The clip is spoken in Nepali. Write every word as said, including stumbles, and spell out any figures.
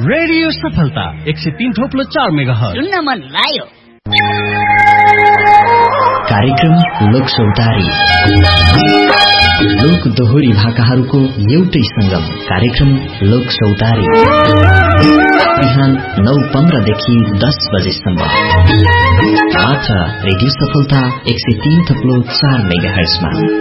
रेडियो सफलता एक सय तीन थोप्लो चार मेगाहर्ज सुन्न मन लाग्यो। कार्यक्रम लोक सौतारी, लोक दोहोरी भाकाहरूको एउटै संगम कार्यक्रम लोक सौतारी बिहान नौ पन्ध्रदेखि दस बजेसम्म मात्र रेडियो सफलता एक सय तीन थप्लो चार मेगाहर्जमा।